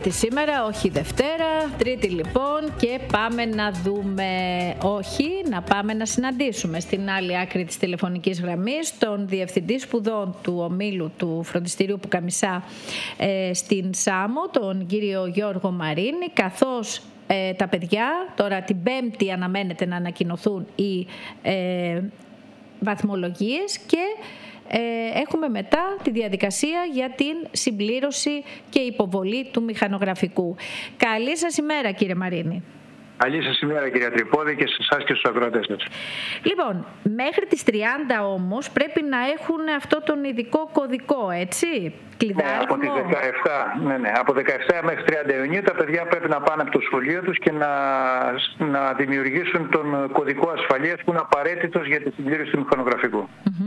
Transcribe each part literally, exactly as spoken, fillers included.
Τρίτη σήμερα, όχι Δευτέρα. Τρίτη λοιπόν και πάμε να δούμε, όχι, να πάμε να συναντήσουμε στην άλλη άκρη της τηλεφωνικής γραμμής τον Διευθυντή Σπουδών του Ομίλου του Φροντιστηρίου Πουκαμισά ε, στην Σάμο, τον κύριο Γιώργο Μαρίνη, καθώς ε, τα παιδιά τώρα την Πέμπτη αναμένεται να ανακοινωθούν οι ε, βαθμολογίες και Ε, έχουμε μετά τη διαδικασία για την συμπλήρωση και υποβολή του μηχανογραφικού. Καλή σας ημέρα, κύριε Μαρίνη. Καλή σας ημέρα, κυρία Τρυπόδη, και σε εσάς και στους ακροατές σας. Λοιπόν, μέχρι τις τριάντα όμως πρέπει να έχουν αυτό τον ειδικό κωδικό, έτσι, κλειδάριθμο. Ναι, από τις δεκαεπτά, ναι, ναι, από δεκαεπτά μέχρι τριάντα Ιουνίου τα παιδιά πρέπει να πάνε από το σχολείο τους και να, να δημιουργήσουν τον κωδικό ασφαλείας που είναι απαραίτητος για τη συμπλήρωση του μηχανογραφικού. Mm-hmm.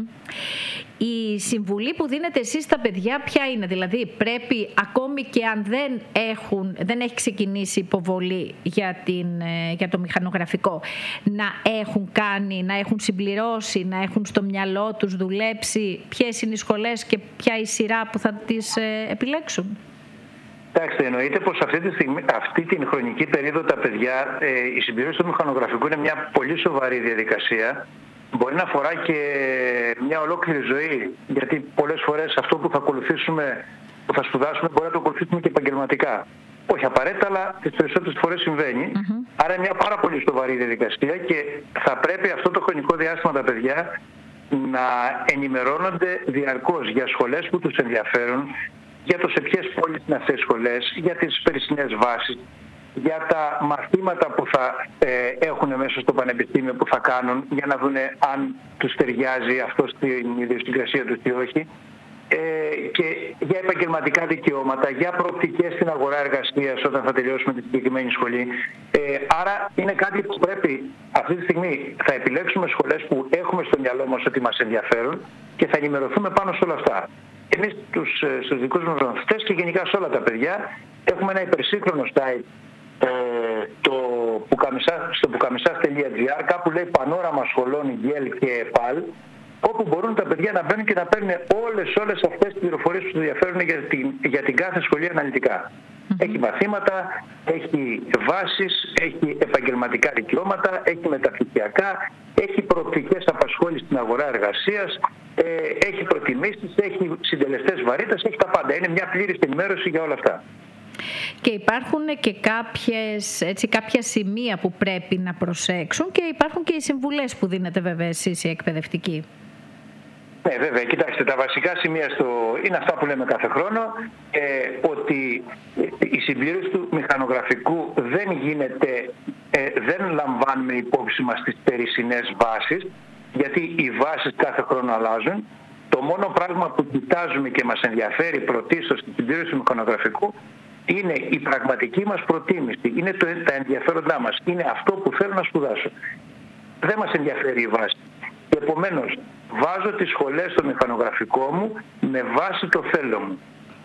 Η συμβουλή που δίνετε εσείς στα παιδιά ποια είναι? Δηλαδή πρέπει ακόμη και αν δεν, έχουν, δεν έχει ξεκινήσει υποβολή για, την, για το μηχανογραφικό, να έχουν κάνει, να έχουν συμπληρώσει, να έχουν στο μυαλό τους δουλέψει ποιες είναι οι σχολές και ποια η σειρά που θα τις επιλέξουν? Κοιτάξτε, εννοείται πως αυτή, τη στιγμή, αυτή την χρονική περίοδο τα παιδιά, ε, η συμπληρώση του μηχανογραφικού είναι μια πολύ σοβαρή διαδικασία. Μπορεί να αφορά και μια ολόκληρη ζωή, γιατί πολλές φορές αυτό που θα ακολουθήσουμε, που θα σπουδάσουμε, μπορεί να το ακολουθήσουμε και επαγγελματικά. Όχι απαραίτητα, αλλά τις περισσότερες φορές συμβαίνει. Mm-hmm. Άρα είναι μια πάρα πολύ σοβαρή διαδικασία και θα πρέπει αυτό το χρονικό διάστημα τα παιδιά να ενημερώνονται διαρκώς για σχολές που τους ενδιαφέρουν, για το σε ποιες πόλεις είναι αυτές οι σχολές, για τις περσινές βάσεις, για τα μαθήματα που θα ε, έχουν μέσα στο πανεπιστήμιο που θα κάνουν, για να δουν αν τους ταιριάζει αυτό στην ιδιοσυγκρασία τους ή όχι, ε, και για επαγγελματικά δικαιώματα, για προοπτικές στην αγορά εργασίας όταν θα τελειώσουμε τη συγκεκριμένη σχολή. Ε, άρα είναι κάτι που πρέπει αυτή τη στιγμή θα επιλέξουμε σχολές που έχουμε στο μυαλό μας ότι μας ενδιαφέρουν και θα ενημερωθούμε πάνω σε όλα αυτά. Εμείς τους, στους δικούς μας μαθητές και γενικά σε όλα τα παιδιά έχουμε ένα υπερσύγχρονο site, Ε, το Πουκαμισά, στο πουκαμισάς τελεία τζι άρ, κάπου λέει πανόραμα σχολών ΓΕΛ και ΕΠΑΛ, όπου μπορούν τα παιδιά να μπαίνουν και να παίρνουν όλες, όλες αυτές τις πληροφορίες που τους ενδιαφέρουν για την, για την κάθε σχολή αναλυτικά. Mm-hmm. Έχει μαθήματα, έχει βάσεις, έχει επαγγελματικά δικαιώματα, έχει μεταπτυχιακά, έχει προοπτικές απασχόλησης στην αγορά εργασίας, ε, έχει προτιμήσεις, έχει συντελεστές βαρύτητας, έχει τα πάντα. Είναι μια πλήρης ενημέρωση για όλα αυτά. Και υπάρχουν και κάποιες, έτσι, κάποια σημεία που πρέπει να προσέξουν και υπάρχουν και οι συμβουλές που δίνετε βέβαια εσείς οι εκπαιδευτικοί. Ναι, βέβαια. Κοιτάξτε, τα βασικά σημεία στο... είναι αυτά που λέμε κάθε χρόνο, ε, ότι η συμπλήρωση του μηχανογραφικού δεν γίνεται, ε, δεν λαμβάνουμε υπόψη μας τις περισσινές βάσεις, γιατί οι βάσεις κάθε χρόνο αλλάζουν. Το μόνο πράγμα που κοιτάζουμε και μας ενδιαφέρει πρωτίστως στην συμπλήρωση του μηχανογραφικού είναι η πραγματική μας προτίμηση, είναι το, τα ενδιαφέροντά μας, είναι αυτό που θέλω να σπουδάσω. Δεν μας ενδιαφέρει η βάση. Και επομένως βάζω τις σχολές στο μηχανογραφικό μου με βάση το θέλω μου.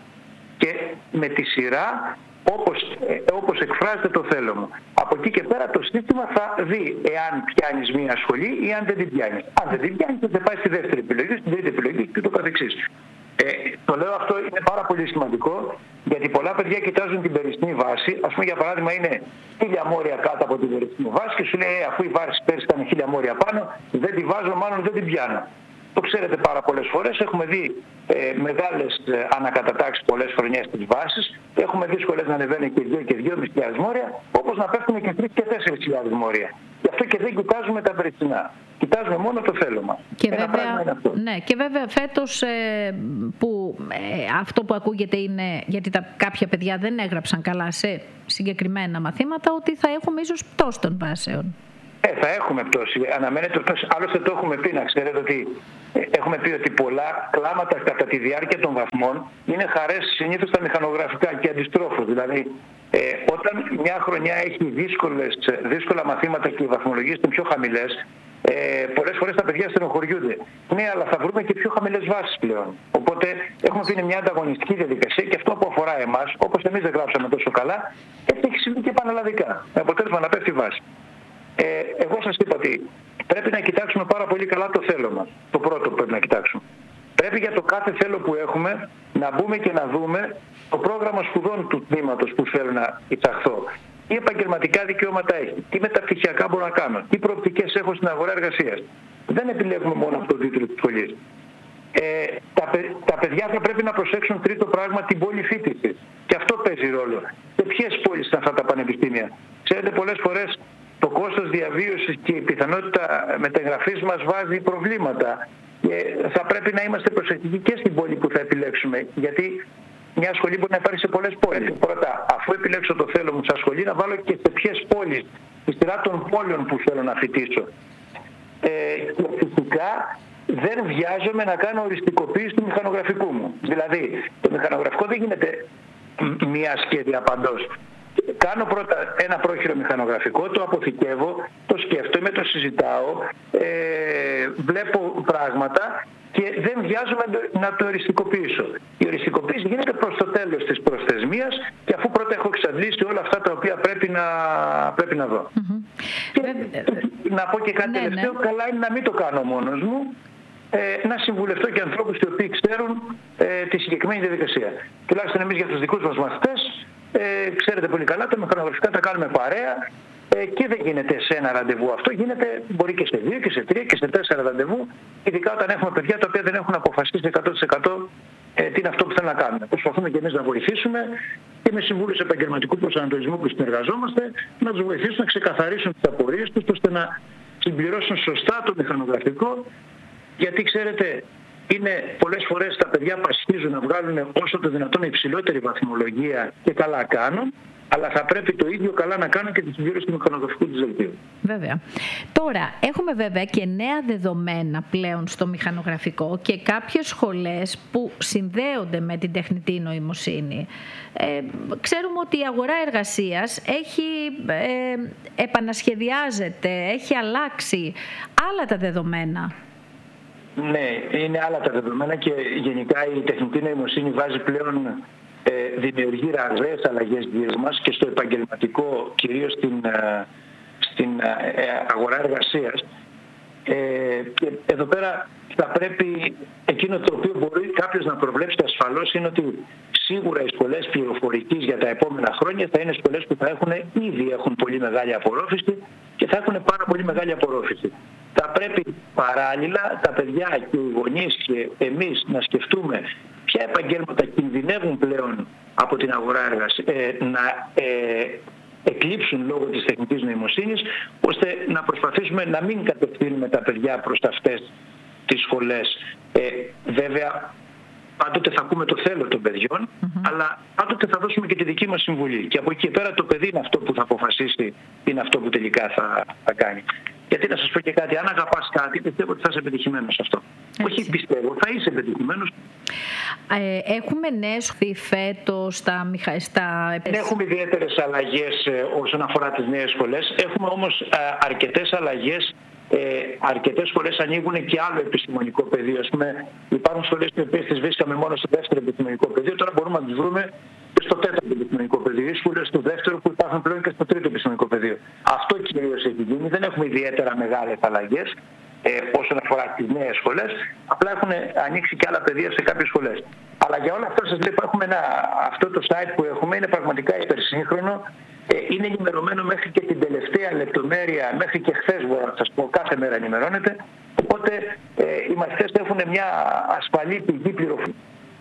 Και με τη σειρά όπως, ε, όπως εκφράζεται το θέλω μου. Από εκεί και πέρα το σύστημα θα δει εάν πιάνεις μία σχολή ή αν δεν την πιάνεις. Αν δεν την πιάνεις θα πάει στη δεύτερη επιλογή, στην τρίτη επιλογή και το καθεξής. Ε, το λέω αυτό είναι πάρα πολύ σημαντικό, γιατί πολλά παιδιά κοιτάζουν την περσινή βάση. Ας πούμε, για παράδειγμα, είναι χίλια μόρια κάτω από την περσινή βάση και σου λέει ε, αφού η βάση πέρσι ήταν χίλια μόρια πάνω, δεν τη βάζω, μάλλον δεν την πιάνω. Το ξέρετε πάρα πολλές φορές. Έχουμε δει ε, μεγάλες ε, ανακατατάξεις πολλές χρονιές της βάσης. Έχουμε δει σχολές να ανεβαίνουν και δύο και δυόμισι χιλιάδες μόρια, όπως να πέφτουν και τρεις και τέσσερις χιλιάδες μόρια. Γι' αυτό και δεν κοιτάζουμε τα περσινά. Κοιτάζουμε μόνο το θέλω μας. Και βέβαια, ναι, και βέβαια φέτος ε, που ε, αυτό που ακούγεται είναι, γιατί τα, κάποια παιδιά δεν έγραψαν καλά σε συγκεκριμένα μαθήματα, ότι θα έχουμε ίσως πτώση των βάσεων. Ε, θα έχουμε πτώση. Αναμένεται πτώση. Άλλωστε το έχουμε πει, να ξέρετε ότι ε, έχουμε πει ότι πολλά κλάματα κατά τη διάρκεια των βαθμών είναι χαρές συνήθως στα μηχανογραφικά και αντιστρόφως. Δηλαδή, ε, όταν μια χρονιά έχει δύσκολες, δύσκολα μαθήματα και οι βαθμολογίες είναι πιο χαμηλές, ε, πολλές φορές τα παιδιά στενοχωριούνται. Ναι, αλλά θα βρούμε και πιο χαμηλές βάσεις πλέον. Οπότε έχουμε πει είναι μια ανταγωνιστική διαδικασία και αυτό που αφορά εμάς, όπως εμείς δεν γράψαμε τόσο καλά, έτσι έχει συμβεί και πανελλαδικά. Με αποτέλεσμα να πέφτει η βάση. Ε, εγώ σας είπα ότι πρέπει να κοιτάξουμε πάρα πολύ καλά το θέλω μας. Το πρώτο που πρέπει να κοιτάξουμε. Πρέπει για το κάθε θέλω που έχουμε να μπούμε και να δούμε το πρόγραμμα σπουδών του τμήματος που θέλω να εισαχθώ. Τι επαγγελματικά δικαιώματα έχει, τι μεταπτυχιακά μπορώ να κάνω, τι προοπτικές έχω στην αγορά εργασίας. Δεν επιλέγουμε μόνο από το τίτλο της σχολής. Ε, τα, τα παιδιά θα πρέπει να προσέξουν τρίτο πράγμα, την πόλη φοιτησης. Και αυτό παίζει ρόλο. Σε ποιες πόλεις είναι αυτά τα πανεπιστήμια? Ξέρετε, πολλές φορές το κόστος διαβίωσης και η πιθανότητα μεταγραφής μας βάζει προβλήματα. Και θα πρέπει να είμαστε προσεκτικοί και στην πόλη που θα επιλέξουμε. Γιατί μια σχολή μπορεί να υπάρχει σε πολλές πόλεις. Πρώτα, αφού επιλέξω το θέλω μου σαν σχολή, να βάλω και σε ποιες πόλεις, στη σειρά των πόλεων που θέλω να φοιτήσω. Ε, και φυσικά δεν βιάζομαι να κάνω οριστικοποίηση του μηχανογραφικού μου. Δηλαδή, το μηχανογραφικό δεν γίνεται μία σχέδια παντός. Κάνω πρώτα ένα πρόχειρο μηχανογραφικό, το αποθηκεύω, το σκέφτομαι, το συζητάω, ε, βλέπω πράγματα και δεν βιάζομαι να το οριστικοποιήσω. Η οριστικοποίηση γίνεται προς το τέλος της προθεσμίας και αφού πρώτα έχω εξαντλήσει όλα αυτά τα οποία πρέπει να, πρέπει να δω. Mm-hmm. Και να πω και κάτι ναι, τελευταίο, ναι. Καλά είναι να μην το κάνω μόνος μου, ε, να συμβουλευτώ και ανθρώπους οι οποίοι ξέρουν ε, τη συγκεκριμένη διαδικασία. Τουλάχιστον εμείς για τους δικούς μας μαθητές, ε, ξέρετε πολύ καλά, τα μηχανογραφικά τα κάνουμε παρέα ε, και δεν γίνεται σε ένα ραντεβού αυτό, γίνεται μπορεί και σε δύο και σε τρία και σε τέσσερα ραντεβού, ειδικά όταν έχουμε παιδιά τα οποία δεν έχουν αποφασίσει εκατό τοις εκατό ε, τι είναι αυτό που θέλουν να κάνουν. Προσπαθούμε και εμείς να βοηθήσουμε και με συμβούλους επαγγελματικού προσανατολισμού που συνεργαζόμαστε, να τους βοηθήσουμε να ξεκαθαρίσουν τις απορίες τους ώστε να συμπληρώσουν σωστά το μηχανογραφικό. Γιατί ξέρετε, είναι πολλές φορές τα παιδιά πασχίζουν να βγάλουν όσο το δυνατόν υψηλότερη βαθμολογία και καλά κάνουν, αλλά θα πρέπει το ίδιο καλά να κάνουν και τη συμπλήρωση του μηχανογραφικού της δελτίου. Βέβαια. Τώρα, έχουμε βέβαια και νέα δεδομένα πλέον στο μηχανογραφικό και κάποιες σχολές που συνδέονται με την τεχνητή νοημοσύνη. Ε, ξέρουμε ότι η αγορά εργασίας έχει ε, επανασχεδιάζεται, έχει αλλάξει άλλα τα δεδομένα. Ναι, είναι άλλα τα δεδομένα και γενικά η τεχνητή νοημοσύνη βάζει πλέον, ε, δημιουργεί ραγδαίες αλλαγές γύρω μας και στο επαγγελματικό, κυρίως στην, ε, στην ε, αγορά εργασίας. Ε, και εδώ πέρα θα πρέπει, εκείνο το οποίο μπορεί κάποιος να προβλέψει ασφαλώς είναι ότι σίγουρα οι σχολές πληροφορικής για τα επόμενα χρόνια θα είναι σχολές που θα έχουν ήδη έχουν πολύ μεγάλη απορρόφηση και θα έχουν πάρα πολύ μεγάλη απορρόφηση. Θα πρέπει παράλληλα τα παιδιά και οι γονείς και εμείς να σκεφτούμε ποια επαγγέλματα κινδυνεύουν πλέον από την αγορά εργασίας, ε, να ε, εκλείψουν λόγω της τεχνητής νοημοσύνης, ώστε να προσπαθήσουμε να μην κατευθύνουμε τα παιδιά προς αυτές τις σχολές. Ε, βέβαια, πάντοτε θα ακούμε το θέλω των παιδιών, mm-hmm. αλλά πάντοτε θα δώσουμε και τη δική μας συμβουλή. Και από εκεί και πέρα το παιδί είναι αυτό που θα αποφασίσει, είναι αυτό που τελικά θα, θα κάνει. Γιατί να σας πω και κάτι, αν αγαπάς κάτι, πιστεύω ότι θα είσαι επιτυχημένος σε αυτό. Έτσι. Όχι πιστεύω, θα είσαι επιτυχημένος. Ε, έχουμε νέες φέτος στα μηχα... στα... Δεν έχουμε ιδιαίτερες αλλαγές ε, όσον αφορά τις νέες σχολές. Έχουμε όμως ε, αρκετές αλλαγές. Ε, αρκετές σχολές ανοίγουν και άλλο επιστημονικό πεδίο. Ας πούμε, υπάρχουν σχολές που τις βρίσκαμε μόνο στο δεύτερο επιστημονικό πεδίο. Τώρα μπορούμε να τις βρούμε και στο τέταρτο επιστημονικό πεδίο. Οι σχολές στο δεύτερο που υπάρχουν πλέον και στο τρίτο επιστημονικό πεδίο. Αυτό κυρίως έχει γίνει. Δεν έχουμε ιδιαίτερα μεγάλες αλλαγές ε, όσον αφορά τις νέες σχολές. Απλά έχουν ανοίξει και άλλα πεδία σε κάποιες σχολές. Αλλά για όλα αυτά σας λέω, έχουμε ένα, αυτό το site που έχουμε είναι πραγματικά υπερσύγχρονο. Είναι ενημερωμένο μέχρι και την τελευταία λεπτομέρεια, μέχρι και χθες μπορώ να σας πω, κάθε μέρα ενημερώνεται. Οπότε ε, οι μαθητές έχουν μια ασφαλή πηγή πληροφοριών.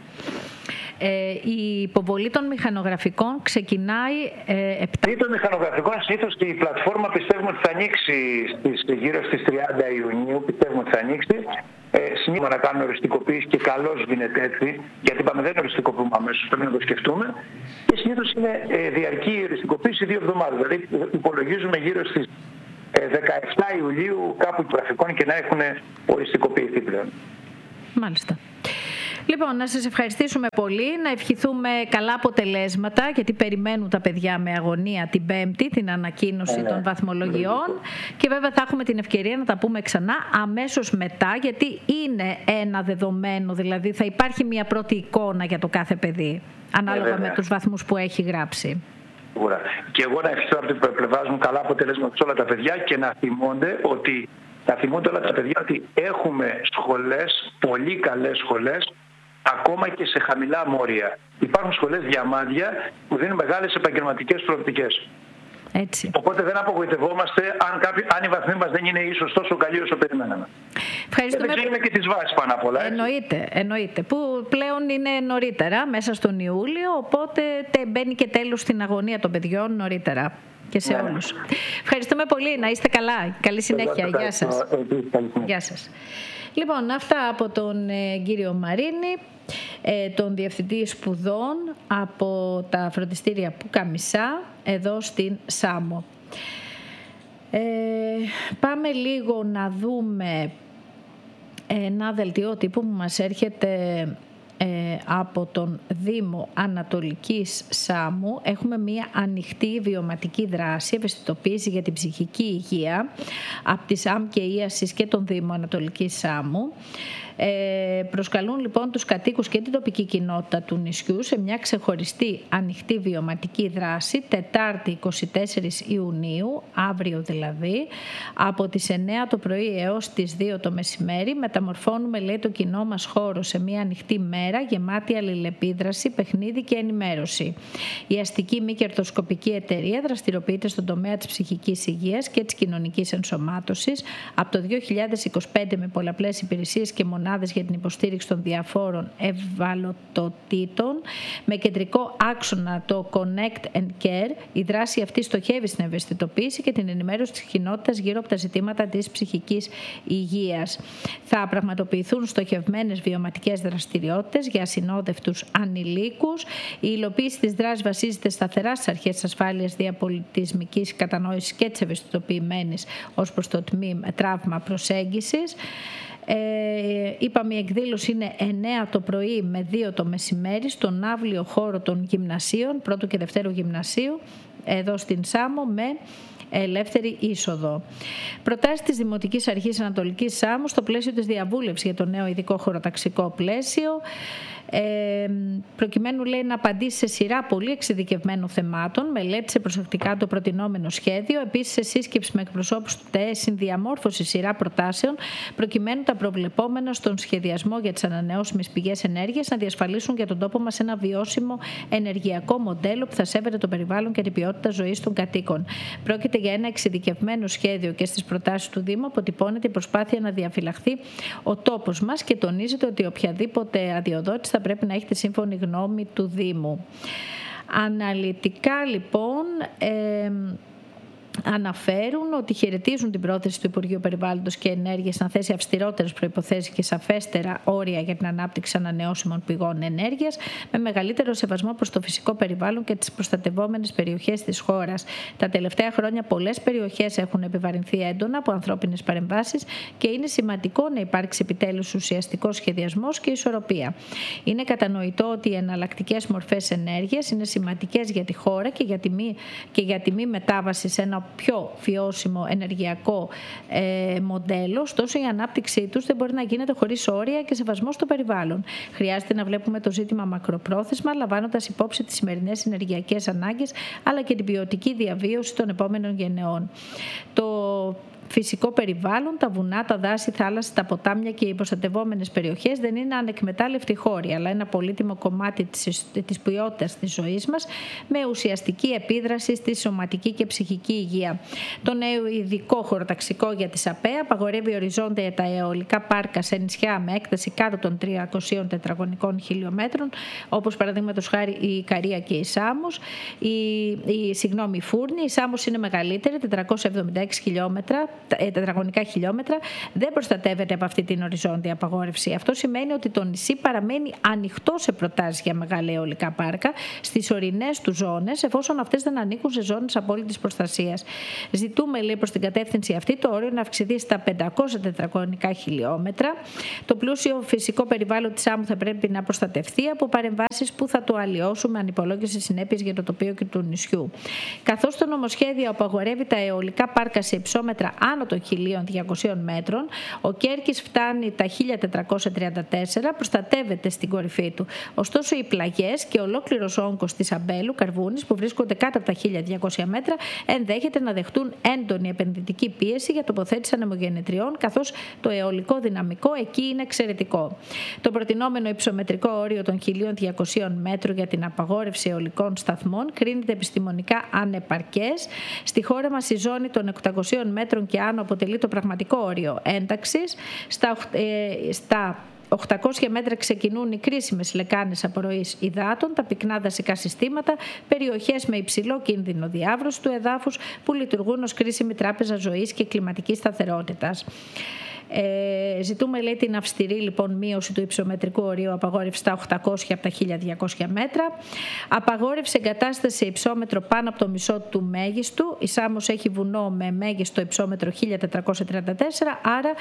Ε, η υποβολή των μηχανογραφικών ξεκινάει ε, επτά. Η των μηχανογραφικών συνήθως η πλατφόρμα πιστεύουμε ότι θα ανοίξει στις, γύρω στις τριάντα Ιουνίου, πιστεύουμε ότι θα ανοίξει. Ε, συνήθως να κάνουμε οριστικοποίηση και καλώς γίνεται έτσι, γιατί είπαμε δεν οριστικοποιούμε αμέσως, πρέπει να το σκεφτούμε. Και συνήθως είναι ε, διαρκή η οριστικοποίηση δύο εβδομάδες. Δηλαδή υπολογίζουμε γύρω στις ε, δεκαεπτά Ιουλίου κάπου γραφικών και να έχουν οριστικοποιηθεί πλέον. Μάλιστα. Λοιπόν, να σας ευχαριστήσουμε πολύ, να ευχηθούμε καλά αποτελέσματα, γιατί περιμένουν τα παιδιά με αγωνία την Πέμπτη, την ανακοίνωση ε, των βαθμολογιών ε, και βέβαια θα έχουμε την ευκαιρία να τα πούμε ξανά αμέσως μετά, γιατί είναι ένα δεδομένο, δηλαδή θα υπάρχει μια πρώτη εικόνα για το κάθε παιδί, ανάλογα ε, με τους βαθμούς που έχει γράψει. Και εγώ να ευχηθώ από την πλευρά μου καλά αποτελέσματα σε όλα τα παιδιά και να θυμώνται ότι Να θυμούνται όλα τα παιδιά ότι έχουμε σχολές, πολύ καλές σχολές, ακόμα και σε χαμηλά μόρια. Υπάρχουν σχολές διαμάντια που δίνουν μεγάλες επαγγελματικές προοπτικές. Έτσι. Οπότε δεν απογοητευόμαστε αν, κάποιοι, αν οι βαθμοί μας δεν είναι ίσως τόσο καλοί όσο περιμέναμε. Ευχαριστούμε. Και δεν ξέρουμε και τις βάσεις πάνω απ' όλα. Εννοείται, εννοείται. Που πλέον είναι νωρίτερα, μέσα στον Ιούλιο, οπότε μπαίνει και τέλος στην αγωνία των παιδιών νωρίτερα. Και σε ναι. όλους. Ευχαριστούμε πολύ. Να είστε καλά. Καλή συνέχεια. Γεια σας. Γεια σας. Λοιπόν, αυτά από τον ε, κύριο Μαρίνη, ε, τον Διευθυντή Σπουδών από τα φροντιστήρια Πουκαμισά, εδώ στην Σάμο. Ε, πάμε λίγο να δούμε ένα δελτίο τύπου που μας έρχεται από τον Δήμο Ανατολικής Σάμου. Έχουμε μια ανοιχτή βιωματική δράση, ευαισθητοποίηση για την ψυχική υγεία από τη ΣΑΜ και ΙΑΣΙΣ και τον Δήμο Ανατολικής Σάμου. Ε, προσκαλούν λοιπόν τους κατοίκους και την τοπική κοινότητα του νησιού σε μια ξεχωριστή ανοιχτή βιωματική δράση Τετάρτη εικοστή τέταρτη Ιουνίου, αύριο δηλαδή, από τις εννιά το πρωί έως τις δύο το μεσημέρι. Μεταμορφώνουμε, λέει, το κοινό μας χώρο σε μια ανοιχτή μέρα γεμάτη αλληλεπίδραση, παιχνίδι και ενημέρωση. Η αστική μη κερδοσκοπική εταιρεία δραστηριοποιείται στον τομέα της ψυχικής υγείας και της κοινωνικής ενσωμάτωσης από το δύο χιλιάδες είκοσι πέντε με πολλαπλές υπηρεσίες και μονάδες για την υποστήριξη των διαφόρων ευαλωτοτήτων. Με κεντρικό άξονα το Connect and Care, η δράση αυτή στοχεύει στην ευαισθητοποίηση και την ενημέρωση της κοινότητας γύρω από τα ζητήματα της ψυχικής υγείας. Θα πραγματοποιηθούν στοχευμένες βιωματικές δραστηριότητες για ασυνόδευτους ανηλίκους. Η υλοποίηση της δράσης βασίζεται σταθερά στις αρχές της ασφάλειας, διαπολιτισμικής κατανόησης και της ευαισθητοποιημένης ως προς το τμήμα τραύμα προσέγγισης. Ε, είπαμε, η εκδήλωση είναι εννιά το πρωί με δύο το μεσημέρι στον αύλιο χώρο των γυμνασίων, πρώτου και δευτέρου γυμνασίου, εδώ στην Σάμο, με ελεύθερη είσοδο. Προτάσεις της Δημοτικής Αρχής Ανατολικής Σάμου στο πλαίσιο της διαβούλευσης για το νέο ειδικό χωροταξικό πλαίσιο, Ε, προκειμένου, λέει, να απαντήσει σε σειρά πολύ εξειδικευμένων θεμάτων, μελέτησε προσεκτικά το προτινόμενο σχέδιο. Επίσης, σε σύσκεψη με εκπροσώπους του ΤΕΕ, συνδιαμόρφωσε σειρά προτάσεων, προκειμένου τα προβλεπόμενα στον σχεδιασμό για τις ανανεώσιμες πηγές ενέργειας να διασφαλίσουν για τον τόπο μας ένα βιώσιμο ενεργειακό μοντέλο που θα σέβεται το περιβάλλον και την ποιότητα ζωής των κατοίκων. Πρόκειται για ένα εξειδικευμένο σχέδιο και στις προτάσεις του Δήμου αποτυπώνεται η προσπάθεια να διαφυλαχθεί ο τόπος μας και τονίζεται ότι οποιαδήποτε αδειοδότηση θα πρέπει να έχει τη σύμφωνη γνώμη του Δήμου. Αναλυτικά λοιπόν ε, αναφέρουν ότι χαιρετίζουν την πρόθεση του Υπουργείου Περιβάλλοντος και Ενέργειας να θέσει αυστηρότερες προϋποθέσεις και σαφέστερα όρια για την ανάπτυξη ανανεώσιμων πηγών ενέργειας, με μεγαλύτερο σεβασμό προς το φυσικό περιβάλλον και τις προστατευόμενες περιοχές της χώρας. Τα τελευταία χρόνια πολλές περιοχές έχουν επιβαρυνθεί έντονα από ανθρώπινες παρεμβάσεις και είναι σημαντικό να υπάρξει επιτέλους ουσιαστικός σχεδιασμός και ισορροπία. Είναι κατανοητό ότι οι εναλλακτικές μορφές ενέργειας είναι σημαντικές για τη χώρα και για τη μη, και για τη μη μετάβαση σε ένα πιο βιώσιμο ενεργειακό ε, μοντέλο, ωστόσο η ανάπτυξή τους δεν μπορεί να γίνεται χωρίς όρια και σεβασμό στο περιβάλλον. Χρειάζεται να βλέπουμε το ζήτημα μακροπρόθεσμα, λαμβάνοντας υπόψη τις σημερινές ενεργειακές ανάγκες, αλλά και την ποιοτική διαβίωση των επόμενων γενεών. Το φυσικό περιβάλλον, τα βουνά, τα δάση, θάλασσες, τα ποτάμια και οι προστατευόμενες περιοχές δεν είναι ανεκμετάλλευτοι χώροι, αλλά ένα πολύτιμο κομμάτι της, της ποιότητας της ζωής μας, με ουσιαστική επίδραση στη σωματική και ψυχική υγεία. Το νέο ειδικό χωροταξικό για τις ΑΠΕ απαγορεύει οριζόντια τα αιωλικά πάρκα σε νησιά με έκταση κάτω των τριακοσίων τετραγωνικών χιλιόμετρων, όπως παραδείγματος χάρη η Ικαρία και η Σάμος. Η, η, συγγνώμη, η Φούρνη, η Σάμος είναι μεγαλύτερη, τετρακόσια εβδομήντα έξι χιλιόμετρα, τετραγωνικά χιλιόμετρα, δεν προστατεύεται από αυτή την οριζόντια απαγόρευση. Αυτό σημαίνει ότι το νησί παραμένει ανοιχτό σε προτάσεις για μεγάλα αιωλικά πάρκα στις ορεινές του ζώνες, εφόσον αυτές δεν ανήκουν σε ζώνες απόλυτης προστασίας. Ζητούμε, λέει, προς την κατεύθυνση αυτή το όριο να αυξηθεί στα πεντακόσια τετραγωνικά χιλιόμετρα. Το πλούσιο φυσικό περιβάλλον της Σάμου θα πρέπει να προστατευτεί από παρεμβάσεις που θα το αλλοιώσουν με ανυπολόγιστες συνέπειες για το τοπίο και του νησιού. Καθώς το νομοσχέδιο απαγορεύει τα αιωλικά πάρκα σε υψόμετρα άνω των χίλια διακοσίων μέτρων. Ο Κέρκης φτάνει τα χίλια τετρακόσια τριάντα τέσσερα, προστατεύεται στην κορυφή του. Ωστόσο, οι πλαγιές και ολόκληρος όγκος της Αμπέλου, Καρβούνης, που βρίσκονται κάτω από τα χίλια διακόσια μέτρα, ενδέχεται να δεχτούν έντονη επενδυτική πίεση για τοποθέτηση ανεμογεννητριών, καθώς το αιωλικό δυναμικό εκεί είναι εξαιρετικό. Το προτινόμενο υψομετρικό όριο των χίλια διακοσίων μέτρων για την απαγόρευση αιωλικών σταθμών κρίνεται επιστημονικά ανεπαρκές. Στη χώρα μας η ζώνη των οκτακοσίων μέτρων και άνω αποτελεί το πραγματικό όριο ένταξης. Στα, ε, στα οκτακόσια μέτρα ξεκινούν οι κρίσιμες λεκάνες απορροής υδάτων, τα πυκνά δασικά συστήματα, περιοχές με υψηλό κίνδυνο διάβρωσης του εδάφους που λειτουργούν ως κρίσιμη τράπεζα ζωής και κλιματικής σταθερότητας. Ε, ζητούμε, λέει, την αυστηρή λοιπόν μείωση του υψομετρικού ορίου απαγόρευση στα οκτακόσια από τα χίλια διακόσια μέτρα. Απαγόρευση εγκατάσταση σε υψόμετρο πάνω από το μισό του μέγιστου. Η Σάμος έχει βουνό με μέγιστο υψόμετρο χίλια τετρακόσια τριάντα τέσσερα, άρα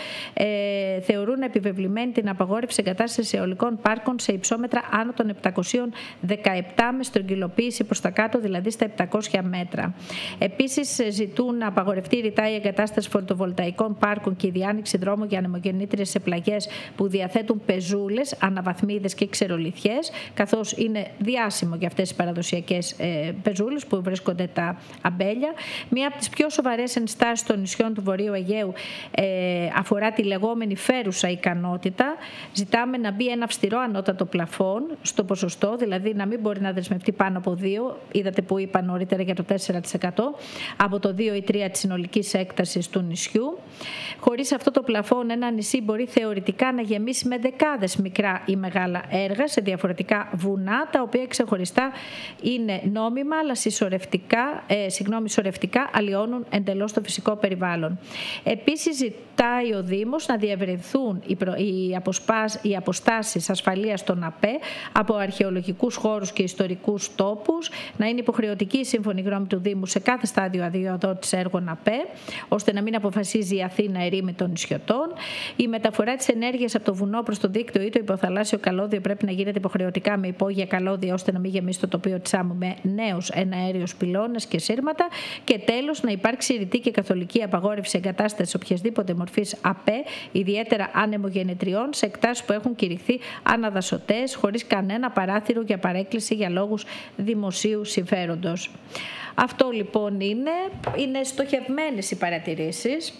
ε, θεωρούν επιβεβλημένη την απαγόρευση εγκατάσταση αιωλικών πάρκων σε υψόμετρα άνω των επτακόσια δεκαεπτά με στρογγυλοποίηση προς τα κάτω, δηλαδή στα επτακόσια μέτρα. Επίσης, ζητούν να απαγορευτεί ρητά η εγκατάσταση φωτοβολταϊκών πάρκων και η διάνοιξη δρόμων για ανεμογεννήτριες σε πλαγιές που διαθέτουν πεζούλες, αναβαθμίδες και ξερολιθιές, καθώς είναι διάσημο για αυτές τις παραδοσιακές ε, πεζούλες που βρίσκονται τα αμπέλια. Μία από τις πιο σοβαρές ενστάσεις των νησιών του Βορείου Αιγαίου ε, αφορά τη λεγόμενη φέρουσα ικανότητα. Ζητάμε να μπει ένα αυστηρό ανώτατο πλαφόν στο ποσοστό, δηλαδή να μην μπορεί να δεσμευτεί πάνω από δύο, είδατε που είπα νωρίτερα για το τέσσερα τοις εκατό, από το δύο ή τρία της συνολικής έκτασης του νησιού. Χωρίς αυτό το πλαφόν, ένα νησί μπορεί θεωρητικά να γεμίσει με δεκάδες μικρά ή μεγάλα έργα σε διαφορετικά βουνά, τα οποία ξεχωριστά είναι νόμιμα, αλλά συσσωρευτικά, ε, συγγνώμη, σωρευτικά αλλοιώνουν εντελώς το φυσικό περιβάλλον. Επίσης, ζητάει ο Δήμος να διευρυνθούν οι, προ... οι, αποσπάς... οι αποστάσεις ασφαλείας των ΑΠΕ από αρχαιολογικούς χώρους και ιστορικούς τόπους, να είναι υποχρεωτική η σύμφωνη γνώμη του Δήμου σε κάθε στάδιο αδειοδότησης έργων ΑΠΕ, ώστε να μην αποφασίζει η Αθήνα ερήμη των νησιωτών. Η μεταφορά της ενέργειας από το βουνό προς το δίκτυο ή το υποθαλάσσιο καλώδιο πρέπει να γίνεται υποχρεωτικά με υπόγεια καλώδια, ώστε να μην γεμίσει το τοπίο της άμμου με νέους εναέριους πυλώνες και σύρματα. Και τέλος, να υπάρξει ρητή και καθολική απαγόρευση εγκατάστασης οποιασδήποτε μορφής ΑΠΕ, ιδιαίτερα ανεμογεννητριών, σε εκτάσεις που έχουν κηρυχθεί αναδασωτές, χωρίς κανένα παράθυρο για παρέκκληση για λόγους δημοσίου συμφέροντος. Αυτό λοιπόν είναι, είναι στοχευμένες οι παρατηρήσεις.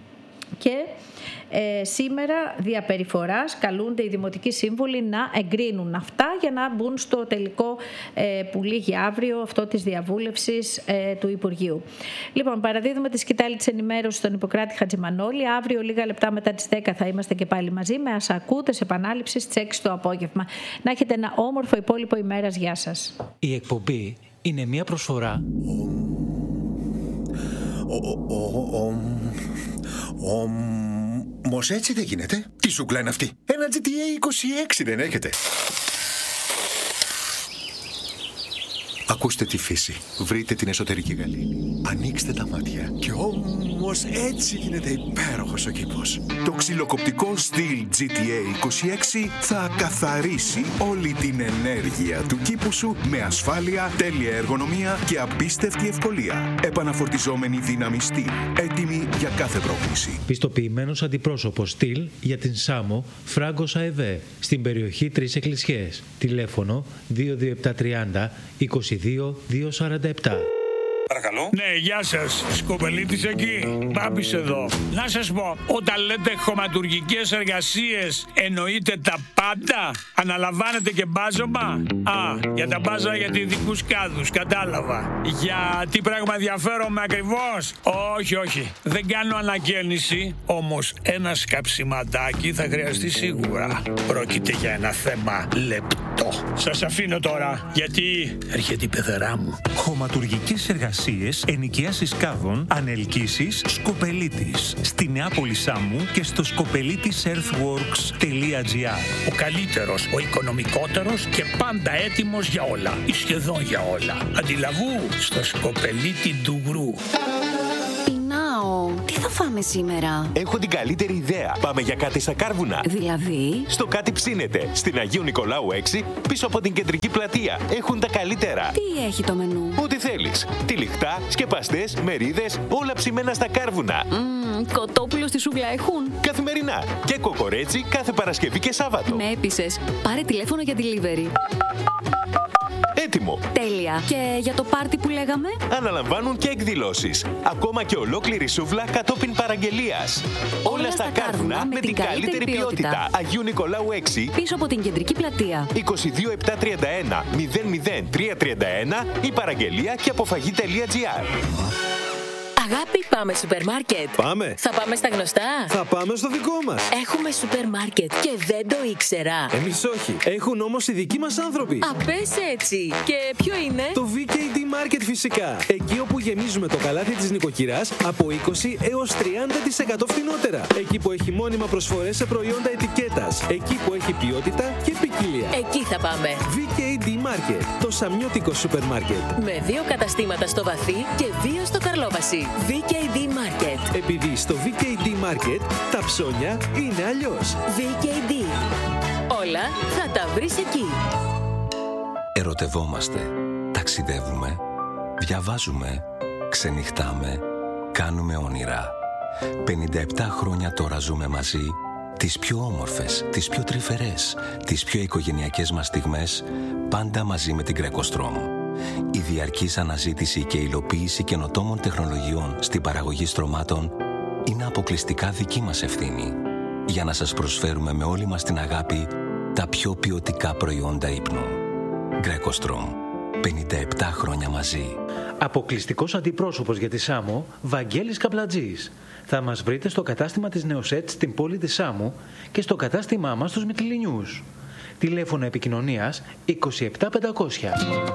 Και ε, σήμερα διαπεριφοράς καλούνται οι δημοτικοί σύμβουλοι να εγκρίνουν αυτά για να μπουν στο τελικό ε, που λήγει αύριο, αυτό της διαβούλευσης ε, του Υπουργείου. Λοιπόν, παραδίδουμε τη σκητάλη της ενημέρωσης στον Ιπποκράτη Χατζημανόλη. Αύριο λίγα λεπτά μετά τις δέκα θα είμαστε και πάλι μαζί. Με ας ακούτε σε επανάληψη στις έξι το απόγευμα. Να έχετε ένα όμορφο υπόλοιπο ημέρας. Γεια σας. Η εκπομπή είναι μια προσφορά. Όμως έτσι δεν γίνεται. Τι σούκλα είναι αυτή? Ένα τζι τι έι είκοσι έξι δεν έχετε? Ακούστε τη φύση. Βρείτε την εσωτερική γαλήνη. Ανοίξτε τα μάτια. Και όμως έτσι γίνεται υπέροχος ο κήπος. Το ξυλοκοπτικό Stihl τζι τι έι είκοσι έξι θα καθαρίσει όλη την ενέργεια του κήπου σου με ασφάλεια, τέλεια εργονομία και απίστευτη ευκολία. Επαναφορτιζόμενη δύναμη Stihl. Έτοιμη για κάθε πρόκληση. Πιστοποιημένος αντιπρόσωπος Stihl για την Σάμο, Φράγκος ΑΕΒΕ, στην περιοχή Τρεις Εκκλησιές. Τηλέφωνο δύο δύο επτά τριάντα είκοσι δύο δύο σαράντα επτά. Παρακαλώ. Ναι, γεια σας. Σκοπελίτης εκεί. Μπάμπης εδώ. Να σας πω, όταν λέτε χωματουργικές εργασίες, εννοείτε τα πάντα? Αναλαμβάνετε και μπάζωμα? Α, για τα μπάζα για ειδικούς κάδους, κατάλαβα. Για τι πράγμα ενδιαφέρομαι ακριβώς? Όχι, όχι. Δεν κάνω ανακαίνιση, όμως ένα σκαψιματάκι θα χρειαστεί σίγουρα. Πρόκειται για ένα θέμα λεπτό. Σας αφήνω τώρα, γιατί έρχεται η πεθερά μου. Χωματουργικές εργασίες, ενοικίασης κάδων, ανελκύσεις, Σκοπελίτης. Στη Νεάπολη Σάμου και στο σκοπελίτης earthworks τελεία τζι άρ. Ο καλύτερος, ο οικονομικότερος και πάντα έτοιμος για όλα. Ή σχεδόν για όλα. Αντιλαβού στο Σκοπελίτη Ντουγρού. Τι θα φάμε σήμερα? Έχω την καλύτερη ιδέα. Πάμε για κάτι στα Κάρβουνα. Δηλαδή? Στο Κάτι Ψήνεται. Στην Αγίου Νικολάου έξι, πίσω από την κεντρική πλατεία. Έχουν τα καλύτερα. Τι έχει το μενού? Ό,τι θέλεις. Τυλιχτά, σκεπαστές, μερίδες, όλα ψημένα στα Κάρβουνα. Mm, Mm, κοτόπουλο στη σούβλα έχουν? Καθημερινά. Και κοκορέτσι κάθε Παρασκευή και Σάββατο. Με έπεισες. Πάρε τηλέφωνο για delivery. Έτοιμο. Τέλεια. Και για το πάρτι που λέγαμε? Αναλαμβάνουν και εκδηλώσεις. Ακόμα και ολόκληρη σούβλα κατόπιν παραγγελίας. Όλα, Όλα στα κάρβουνα με την καλύτερη ποιότητα. ποιότητα. Αγίου Νικολάου έξι. Πίσω από την κεντρική πλατεία. είκοσι δύο επτακόσια τριάντα ένα μηδέν μηδέν τριακόσια τριάντα ένα ή παραγγελία και αποφαγή τελεία τζι άρ. Αγάπη, πάμε σούπερ μάρκετ. Πάμε. Θα πάμε στα γνωστά. Θα πάμε στο δικό μας. Έχουμε σούπερ μάρκετ και δεν το ήξερα. Εμείς όχι. Έχουν όμως οι δικοί μας άνθρωποι. Α, πες έτσι. Και ποιο είναι? Το βι κέι ντι Market φυσικά. Εκεί όπου γεμίζουμε το καλάθι της νοικοκυράς από είκοσι έως τριάντα τοις εκατό φθηνότερα. Εκεί που έχει μόνιμα προσφορές σε προϊόντα ετικέτας. Εκεί που έχει ποιότητα και ποικιλία. Εκεί θα πάμε. βι κέι ντι Market. Το σαμιώτικο σούπερ μάρκετ. Με δύο καταστήματα στο Βαθύ και δύο στο Καρλόβαση. βι κέι ντι Market. Επειδή στο βι κέι ντι Market τα ψώνια είναι αλλιώς. βι κέι ντι. Όλα θα τα βρεις εκεί. Ερωτευόμαστε, ταξιδεύουμε, διαβάζουμε, ξενυχτάμε, κάνουμε όνειρα. πενήντα επτά χρόνια τώρα ζούμε μαζί, τις πιο όμορφες, τις πιο τρυφερές, τις πιο οικογενειακές μας στιγμές, πάντα μαζί με την Greco-Strom. Η διαρκής αναζήτηση και υλοποίηση καινοτόμων τεχνολογιών στην παραγωγή στρωμάτων είναι αποκλειστικά δική μας ευθύνη, για να σας προσφέρουμε με όλη μας την αγάπη τα πιο ποιοτικά προϊόντα ύπνου. Greco-Strom. πενήντα επτά χρόνια μαζί. Αποκλειστικός αντιπρόσωπος για τη Σάμο, Βαγγέλης Καπλατζής. Θα μας βρείτε στο κατάστημα της Νεοσέτ στην πόλη της Σάμου και στο κατάστημά μας στους Μυτιληνιούς. Τηλέφωνο επικοινωνίας είκοσι επτά πεντακόσια.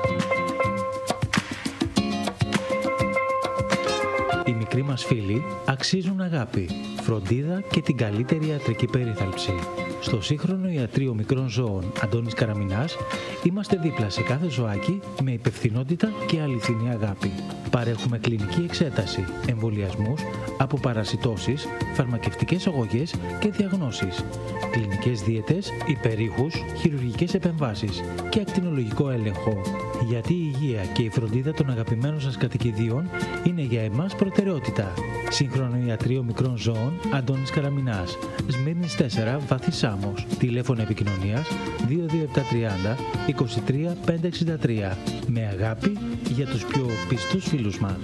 Οι μικροί μας φίλοι αξίζουν αγάπη, φροντίδα και την καλύτερη ιατρική περίθαλψη. Στο σύγχρονο ιατρείο μικρών ζώων Αντώνης Καραμινάς είμαστε δίπλα σε κάθε ζωάκι με υπευθυνότητα και αληθινή αγάπη. Παρέχουμε κλινική εξέταση, εμβολιασμούς, αποπαρασιτώσεις, φαρμακευτικές αγωγές και διαγνώσεις, κλινικές δίαιτες, υπερήχους, χειρουργικές επεμβάσεις και ακτινολογικό έλεγχο. Γιατί η υγεία και η φροντίδα των αγαπημένων σας κατοικιδίων είναι για εμάς προτεραιότητα. Σύγχρονο ιατρείο μικρών ζώων Αντώνης Καραμινάς, Σμύρνης τέσσερα, Βαθύ Σάμος. Τηλέφωνο επικοινωνίας δύο δύο επτά τριάντα είκοσι τρία πεντακόσια εξήντα τρία. Με αγάπη για τους πιο πιστούς φίλους μας.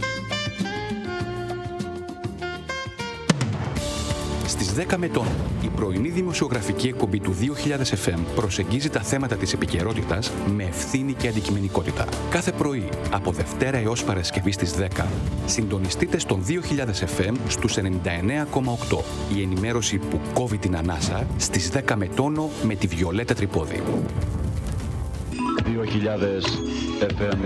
Στις δέκα με τόνο, η πρωινή δημοσιογραφική εκπομπή του δύο χιλιάδες εφ εμ προσεγγίζει τα θέματα της επικαιρότητας με ευθύνη και αντικειμενικότητα. Κάθε πρωί, από Δευτέρα έως Παρασκευή στις δέκα, συντονιστείτε στον δύο χιλιάδες εφ εμ στους ενενήντα εννέα κόμμα οκτώ. Η ενημέρωση που κόβει την ανάσα στις δέκα με τόνο με τη Βιολέτα Τρυπόδη. δύο χιλιάδες εφ εμ.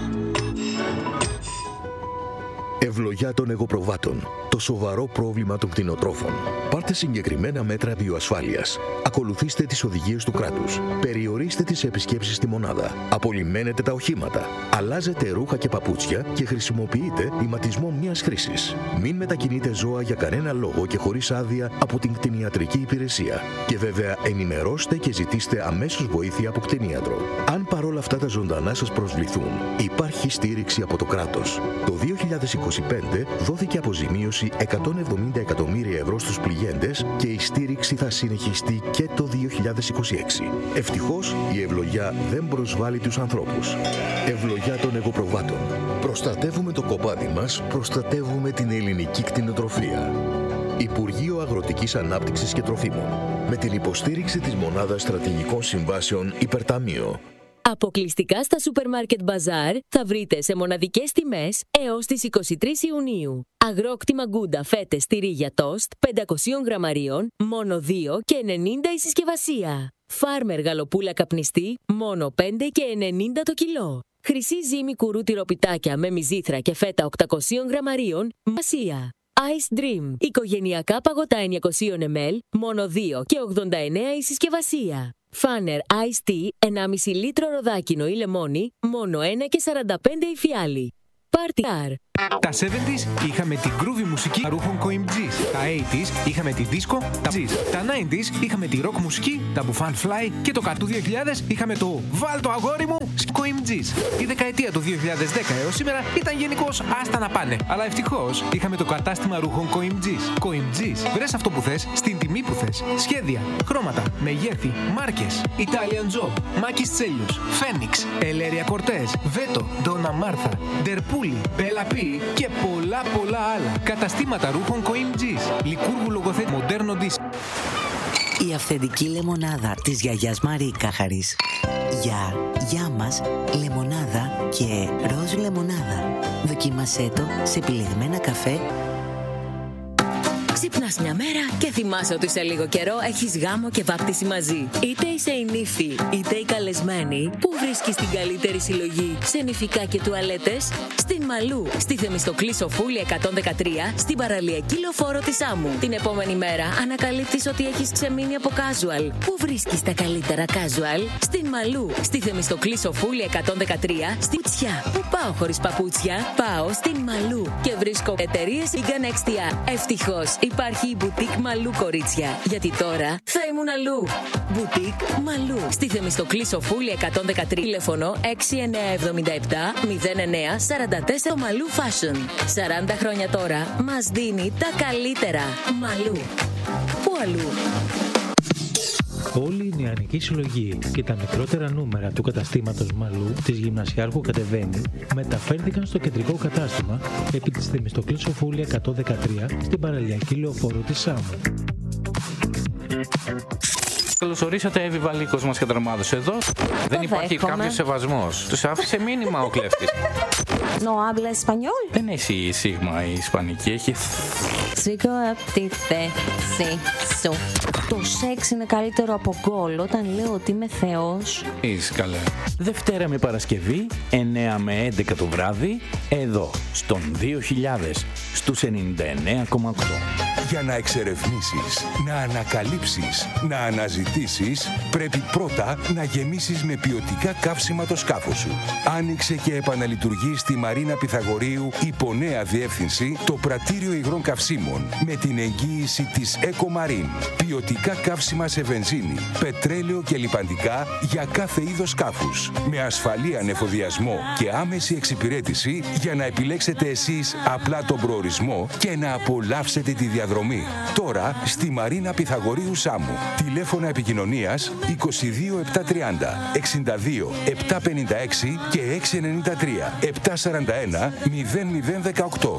Ευλογιά των εγωπροβάτων. Το σοβαρό πρόβλημα των κτηνοτρόφων. Πάρτε συγκεκριμένα μέτρα βιοασφάλειας. Ακολουθήστε τις οδηγίες του κράτους. Περιορίστε τις επισκέψεις στη μονάδα. Απολυμμένετε τα οχήματα. Αλλάζετε ρούχα και παπούτσια και χρησιμοποιείτε ηματισμό μιας χρήσης. Μην μετακινείτε ζώα για κανένα λόγο και χωρίς άδεια από την κτηνιατρική υπηρεσία. Και βέβαια ενημερώστε και ζητήστε αμέσως βοήθεια από κτηνίατρο. Αν παρόλα αυτά τα ζωντανά σας προσβληθούν, υπάρχει στήριξη από το κράτος. Το δύο χιλιάδες είκοσι πέντε δόθηκε αποζημίωση εκατόν εβδομήντα εκατομμύρια ευρώ στους πληγέντες και η στήριξη θα συνεχιστεί και το δύο χιλιάδες είκοσι έξι. Ευτυχώς η ευλογιά δεν προσβάλλει τους ανθρώπους. Ευλογιά των εγωπροβάτων. Προστατεύουμε το κοπάδι μας, προστατεύουμε την ελληνική κτηνοτροφία. Υπουργείο Αγροτικής Ανάπτυξης και Τροφίμων. Με την υποστήριξη της Μονάδας Στρατηγικών Συμβάσεων Υπερταμείο. Αποκλειστικά στα Σούπερ Μάρκετ Μπαζάρ θα βρείτε σε μοναδικές τιμές έως τις είκοσι τρεις Ιουνίου. Αγρόκτημα Γκούντα φέτες τυρί για τόστ πεντακόσια γραμμαρίων, μόνο δύο και ενενήντα η συσκευασία. Φάρμερ γαλοπούλα καπνιστή, μόνο πέντε και ενενήντα το κιλό. Χρυσή ζύμη κουρού τυροπιτάκια με μυζήθρα και φέτα οκτακόσια γραμμαρίων, μασία. Ice Dream, οικογενειακά παγωτά εννιακόσια μιλιλίτρων, μόνο δύο και ογδόντα εννέα η συσκευασία. Φάνερ Ice Tea, ενάμιση λίτρο ροδάκινο ή λεμόνι, μόνο ένα και σαράντα πέντε η φιάλη. Party R. Τα εβδομήντα είχαμε την groovy μουσική ρούχων Coimg's. Τα ογδόντα είχαμε τη disco, τα G's. Τα ενενήντα είχαμε τη rock μουσική, τα Buffan Fly και το καρτού δύο χιλιάδες είχαμε το «Βάλ το αγόρι μου». Coimgis. Η δεκαετία του δύο χιλιάδες δέκα έως σήμερα ήταν γενικώς άστα να πάνε. Αλλά ευτυχώς είχαμε το κατάστημα ρούχων Coimgis. Coimgis. Βρες αυτό που θες, στην τιμή που θες. Σχέδια, χρώματα, μεγέθη, μάρκες. Italian Job, Μάκης Τσέλιους, Φένιξ, Ελέρια Κορτές, Βέτο, Ντόνα Μάρθα, Ντερπούλη, Μπέλα Πι και πολλά πολλά άλλα. Καταστήματα ρούχων Coimgis. Λικούργου λογοθέτη, μοντέρνο ντις. Η αυθεντική λεμονάδα της γιαγιάς Μαρή Κάχαρης. Για, για μας, λεμονάδα και ροζ λεμονάδα. Δοκίμασέ το σε επιλεγμένα καφέ. Ξυπνάς μια μέρα και θυμάσαι ότι σε λίγο καιρό έχεις γάμο και βάπτιση μαζί. Είτε είσαι η νύφη, είτε η καλεσμένη, που βρίσκεις την καλύτερη συλλογή σε νηφικά και τουαλέτες? Στην Μαλού, στη Θεμιστοκλή Σοφούλη εκατόν δεκατρία, στην παραλιακή λεωφόρο της Άμμου. Την επόμενη μέρα ανακαλύπτεις ότι έχεις ξεμείνει από casual. Πού βρίσκεις τα καλύτερα casual? Στην Μαλού, στη Θεμιστοκλή Σοφούλη εκατόν δεκατρία, στην Πουτσιά. Πού πάω χωρίς παπούτσια? Πάω στην Μαλού και βρίσκω εταιρείες Vegan εξ τι αρ. Ευτυχώς υπάρχει η Boutique Μαλού, κορίτσια. Γιατί τώρα θα ήμουν αλλού. Boutique Μαλού. Στη Θεμιστοκλή Σοφούλη εκατόν δεκατρία. Τηλέφωνο έξι εννιά επτά επτά μηδέν εννιά τέσσερα τέσσερα. Μαλού Fashion. σαράντα χρόνια τώρα μας δίνει τα καλύτερα. Μαλού. Πού αλλού? Όλη η νεανική συλλογή και τα μικρότερα νούμερα του καταστήματος Μαλού της Γυμνασιάρχου Κατεβαίνει μεταφέρθηκαν στο κεντρικό κατάστημα επί της Θεμιστοκλής Σοφούλη εκατόν δεκατρία στην παραλιακή λεωφόρο της Άμμου. Καλώς ορίσατε, Εύη Βαλίκος μας κατραμάδωσε εδώ. Δεν υπάρχει κάποιος σεβασμός. Τους άφησε μήνυμα ο κλέφτης. No habla español. Δεν έχει σίγμα η ισπανική, έχει... Σήκω απ' τη θέση σου. Το σεξ είναι καλύτερο από γκολ. Όταν λέω ότι είμαι θεός. Είσαι καλά. Δευτέρα με Παρασκευή, εννιά με έντεκα το βράδυ, εδώ, στον δύο χιλιάδες, στους ενενήντα εννέα κόμμα οκτώ. Για να εξερευνήσεις, να ανακαλύψεις, να αναζητήσεις, πρέπει πρώτα να γεμίσεις με ποιοτικά καύσιμα το σκάφο σου. Άνοιξε και επαναλειτουργεί στη Μαρίνα Πυθαγορείου υπό νέα διεύθυνση το πρατήριο υγρών καυσίμων με την εγγύηση της EcoMarine. Ποιοτικά καύσιμα σε βενζίνη, πετρέλαιο και λιπαντικά για κάθε είδος σκάφους. Με ασφαλή ανεφοδιασμό και άμεση εξυπηρέτηση για να επιλέξετε εσείς απλά τον προορισμό και να απολαύσετε τη διαδρομή. Τώρα στη Μαρίνα Πυθαγορείου Σάμου. Τηλέφωνα επικοινωνίας είκοσι δύο επτακόσια τριάντα εξήντα δύο επτακόσια πενήντα έξι και έξι εννιά τρία επτακόσια σαράντα ένα μηδέν μηδέν δεκαοκτώ.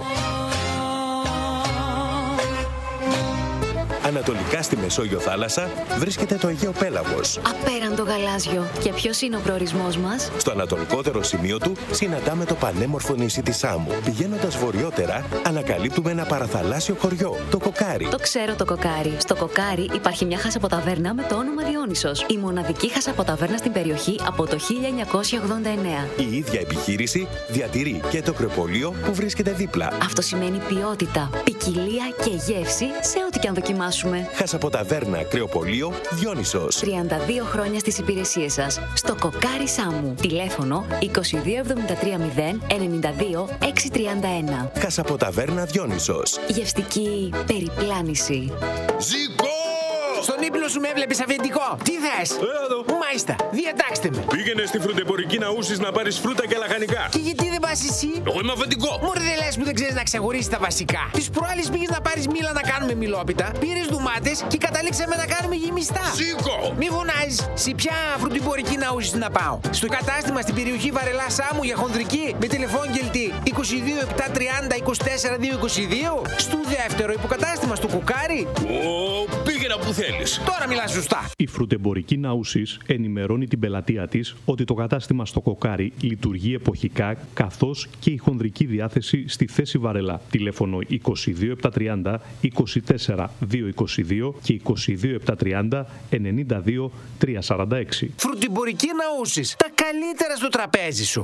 Ανατολικά στη Μεσόγειο θάλασσα βρίσκεται το Αιγαίο Πέλαγος. Απέραντο γαλάζιο. Και ποιος είναι ο προορισμός μας? Στο ανατολικότερο σημείο του συναντάμε το πανέμορφο νησί της Σάμου. Πηγαίνοντας βορειότερα, ανακαλύπτουμε ένα παραθαλάσσιο χωριό, το Κοκάρι. Το ξέρω το Κοκάρι. Στο Κοκάρι υπάρχει μια χασαποταβέρνα με το όνομα Διόνυσος. Η μοναδική χασαποταβέρνα στην περιοχή από το χίλια εννιακόσια ογδόντα εννέα. Η ίδια επιχείρηση διατηρεί και το κρεοπολείο που βρίσκεται δίπλα. Αυτό σημαίνει ποιότητα, ποικιλία και γεύση σε ό,τι και αν δοκιμάσουμε. Χασαποταβέρνα Κρεοπολείο Διόνυσος. τριάντα δύο χρόνια στις υπηρεσίες σας. Στο Κοκάρι Σάμου. Τηλέφωνο είκοσι δύο εβδομήντα τρία μηδέν ενενήντα δύο έξι τριάντα ένα. Χασαποταβέρνα Διόνυσος. Γευστική περιπλάνηση. Ζήκω! Στον ύπνο σου με έβλεπες αφεντικό. Τι θες? Εδώ. Μάλιστα, διατάξτε με. Πήγαινε στη φρουτεμπορική να ούσεις να πάρεις φρούτα και λαχανικά. Και γιατί δεν πας εσύ? Εγώ είμαι αφεντικό. Μωρέ, δεν λες που δεν ξέρεις να ξεχωρίσεις τα βασικά. Τις προάλλες πήγες να πάρεις μήλα να κάνουμε μιλόπιτα, πήρες ντουμάτες και καταλήξαμε να κάνουμε γεμιστά. Σήκω! Μη φωνάζεις. Σε ποια φρουτεμπορική να ούσεις να πάω? Στο κατάστημα στην περιοχή Βαρελά Σάμου για χονδρική με τηλεφώνγελτη είκοσι δύο επτακόσια τριάντα είκοσι τέσσερα διακόσια είκοσι δύο. Στο δεύτερο υποκατάστημα στο Κοκάρι. Ω, πήγαινα που θέλεις. Τώρα μιλάς σωστά. Η φρουτεμπορική Ναούσης ενημερώνει την πελατεία της ότι το κατάστημα στο Κοκάρι λειτουργεί εποχικά, καθώς και η χονδρική διάθεση στη θέση Βαρελά. Τηλέφωνο είκοσι δύο επτακόσια τριάντα είκοσι τέσσερα διακόσια είκοσι δύο και είκοσι δύο επτακόσια τριάντα ενενήντα δύο τριακόσια σαράντα έξι. Φρουτεμπορική Ναούσης. Τα καλύτερα στο τραπέζι σου.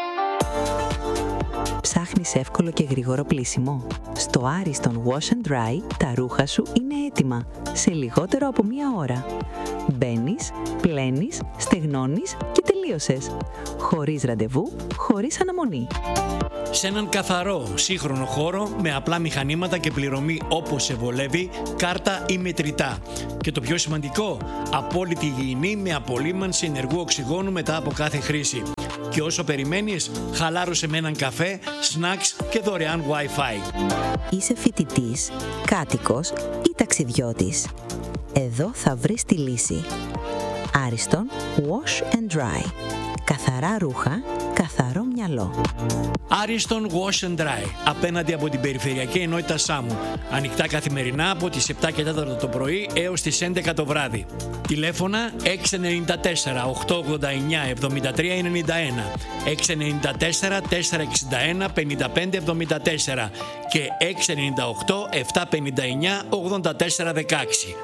Ψάχνεις εύκολο και γρήγορο πλύσιμο? Στο Ariston Wash and Dry τα ρούχα σου είναι έτοιμα σε λιγότερο από μία ώρα. Μπαίνεις, πλένεις, στεγνώνεις και τελείωσες. Χωρίς ραντεβού, χωρίς αναμονή. Σε έναν καθαρό, σύγχρονο χώρο με απλά μηχανήματα και πληρωμή όπως σε βολεύει, κάρτα ή μετρητά. Και το πιο σημαντικό, απόλυτη υγιεινή με απολύμανση ενεργού οξυγόνου μετά από κάθε χρήση. Και όσο περιμένεις, χαλάρωσε με έναν καφέ, snacks και δωρεάν Wi-Fi. Είσαι φοιτητής, κάτοικος ή ταξιδιώτης? Εδώ θα βρεις τη λύση. Άριστον Wash and Dry. Καθαρά ρούχα, καθαρό μυαλό. Άριστον Wash and Dry, απέναντι από την περιφερειακή ενότητα Σάμου. Ανοιχτά καθημερινά από τις επτά και τέσσερα το πρωί έως τις έντεκα το βράδυ. Τηλέφωνα έξι εννιά τέσσερα οκτώ ογδόντα εννιά εβδομήντα τρία ενενήντα ένα, έξι εννιά τέσσερα τέσσερα εξήντα ένα πενήντα πέντε εβδομήντα τέσσερα και έξι εννιά οκτώ επτά πενήντα εννιά ογδόντα τέσσερα δεκαέξι.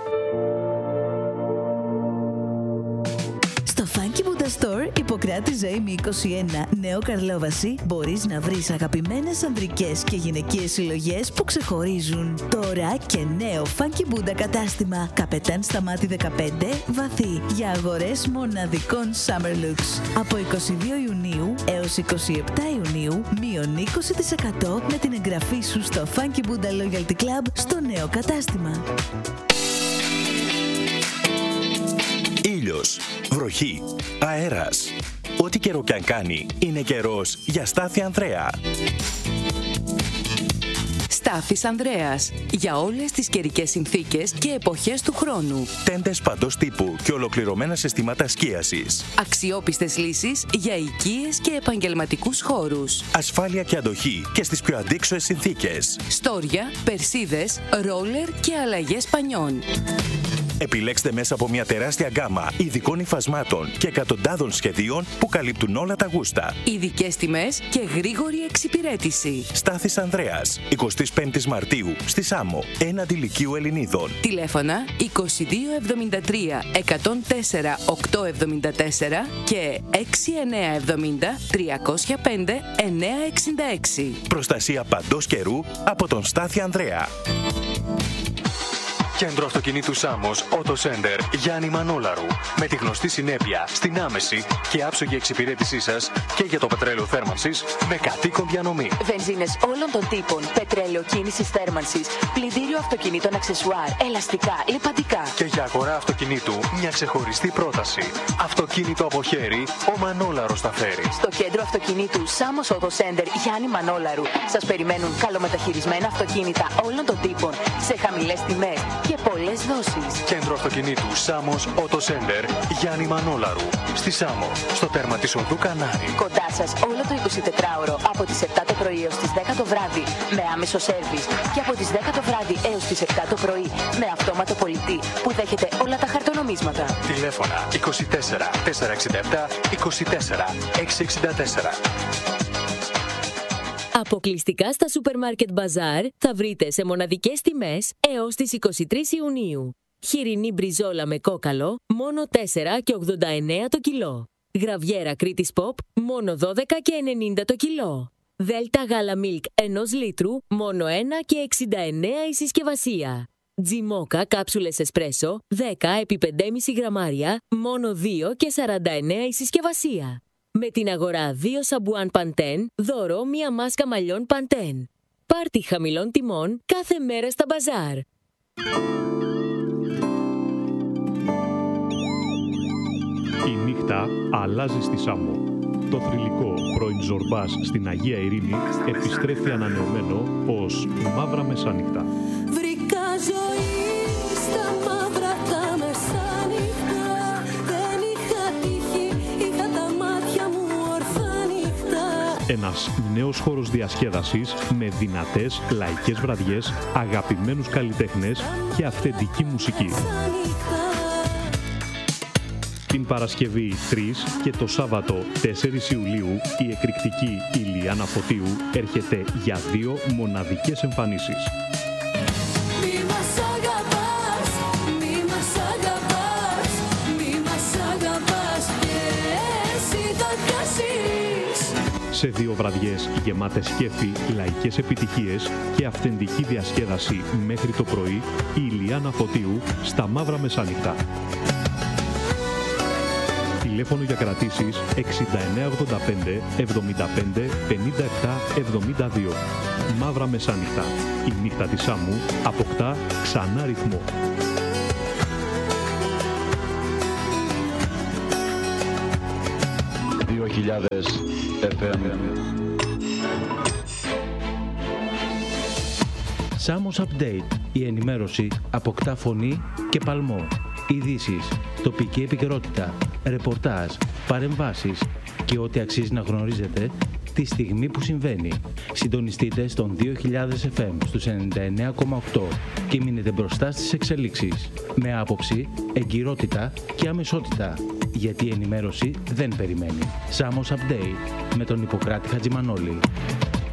Στο Funky Buddha Store, Ιπποκράτη Ζωήμη είκοσι ένα, Νέο Καρλόβαση, μπορείς να βρεις αγαπημένες ανδρικές και γυναικείες συλλογές που ξεχωρίζουν. Τώρα και νέο Funky Buddha κατάστημα, Καπετάν Σταμάτη δεκαπέντε, Βαθύ, για αγορές μοναδικών Summer Looks. Από είκοσι δύο Ιουνίου έως είκοσι επτά Ιουνίου, μείον είκοσι τοις εκατό με την εγγραφή σου στο Funky Buddha Loyalty Club στο νέο κατάστημα. Ήλιος, βροχή, αέρας. Ό,τι καιρό κι αν κάνει, είναι καιρός για Στάθη Ανδρέα. Στάθης Ανδρέας. Για όλες τις καιρικές συνθήκες και εποχές του χρόνου. Τέντες παντός τύπου και ολοκληρωμένα συστήματα σκίασης. Αξιόπιστες λύσεις για οικίες και επαγγελματικούς χώρους. Ασφάλεια και αντοχή και στις πιο αντίξωες συνθήκες. Στόρια, περσίδες, ρόλερ και αλλαγές πανιών. Επιλέξτε μέσα από μια τεράστια γκάμα ειδικών υφασμάτων και εκατοντάδων σχεδίων που καλύπτουν όλα τα γούστα. Ειδικές τιμές και γρήγορη εξυπηρέτηση. Στάθης Ανδρέας, εικοστή πέμπτη Μαρτίου, στη Σάμο, έναντι Λυκείου Ελληνίδων. Τηλέφωνα είκοσι δύο εβδομήντα τρία εκατόν τέσσερα οκτακόσια εβδομήντα τέσσερα και έξι εννιά εβδομήντα τριακόσια πέντε εννιακόσια εξήντα έξι. Προστασία παντός καιρού από τον Στάθη Ανδρέα. Κέντρο αυτοκινήτου Σάμος Auto Center Γιάννη Μανόλαρου. Με τη γνωστή συνέπεια στην άμεση και άψογη εξυπηρέτησή σας και για το πετρέλαιο θέρμανσης με κατοίκον διανομή. Βενζίνες όλων των τύπων, πετρέλαιο κίνησης θέρμανσης, πλυντήριο αυτοκινήτων αξεσουάρ, ελαστικά, λιπαντικά. Και για αγορά αυτοκινήτου μια ξεχωριστή πρόταση. Αυτοκίνητο από χέρι, ο Μανόλαρος τα φέρει. Στο κέντρο αυτοκινήτου Σάμος Auto Center Γιάννη Μανόλαρου σας περιμένουν καλομεταχειρισμένα αυτοκίνητα όλων των τύπων σε χαμηλές τιμές και πολλές δόσεις. Κέντρο αυτοκινήτου Σάμος Auto Center Γιάννη Μανόλαρου. Στη Σάμο, στο τέρμα της οδού Κανάρη. Κοντά σας όλο το εικοσιτετράωρο από τις επτά το πρωί έως τις δέκα το βράδυ με άμεσο σέρβις και από τις δέκα το βράδυ έως τις επτά το πρωί με αυτόματο πολιτή που δέχεται όλα τα χαρτονομίσματα. Τηλέφωνα είκοσι τέσσερα τετρακόσια εξήντα επτά είκοσι τέσσερα εξακόσια εξήντα τέσσερα. Αποκλειστικά στα Supermarket Bazaar θα βρείτε σε μοναδικές τιμές έως τις είκοσι τρεις Ιουνίου. Χοιρινή μπριζόλα με κόκαλο, μόνο τέσσερα και ογδόντα εννέα το κιλό. Γραβιέρα Κρήτης Pop, μόνο δώδεκα και ενενήντα το κιλό. Δέλτα γάλα Milk ενός λίτρου, μόνο ένα και εξήντα εννέα η συσκευασία. Τζιμόκα κάψουλες εσπρέσο, δέκα επί πέντε κόμμα πέντε γραμμάρια, μόνο δύο και σαράντα εννέα η συσκευασία. Με την αγορά δύο σαμπουάν Παντέν, δώρο μία μάσκα μαλλιών Παντέν. Πάρτι χαμηλών τιμών κάθε μέρα στα μπαζάρ. Η νύχτα αλλάζει στη Σάμο. Το θρυλικό πρώην Ζορμπάς στην Αγία Ειρήνη επιστρέφει ανανεωμένο ως Μαύρα Μεσάνυχτα. Βρήκα ζωή στα μαύρα τα μεσάνυχτα. Δεν είχα τύχη, είχα τα μάτια μου ορθά νύχτα. Ένας νέος χώρος διασκέδασης με δυνατές λαϊκές βραδιές, αγαπημένους καλλιτέχνες και αυθεντική μουσική. Την Παρασκευή τρεις και το Σάββατο τέσσερις Ιουλίου η εκρηκτική Ηλιάνα Φωτίου έρχεται για δύο μοναδικές εμφανίσεις. Μη μας αγαπάς, μη μας αγαπάς, μη μας αγαπάς και εσύ το πιάσεις. Σε δύο βραδιές γεμάτες κέφι, λαϊκές επιτυχίες και αυθεντική διασκέδαση μέχρι το πρωί η Ηλιάνα Φωτίου στα Μαύρα Μεσάνυχτα. Τηλέφωνο για κρατήσεις εξήντα εννέα ογδόντα πέντε εβδομήντα πέντε πενήντα επτά εβδομήντα δύο. Μαύρα Μεσάνυχτα. Η νύχτα της Σάμου αποκτά ξανά ρυθμό. δύο χιλιάδες εφ εμ. Σάμος Update. Η ενημέρωση αποκτά φωνή και παλμό. Ειδήσεις, τοπική επικαιρότητα, ρεπορτάζ, παρεμβάσεις και ό,τι αξίζει να γνωρίζετε τη στιγμή που συμβαίνει. Συντονιστείτε στον δύο χιλιάδες εφ εμ στους ενενήντα εννέα κόμμα οκτώ και μείνετε μπροστά στις εξελίξεις. Με άποψη, εγκυρότητα και αμεσότητα. Γιατί η ενημέρωση δεν περιμένει. Σάμος Update με τον Ιπποκράτη Χατζημανόλη.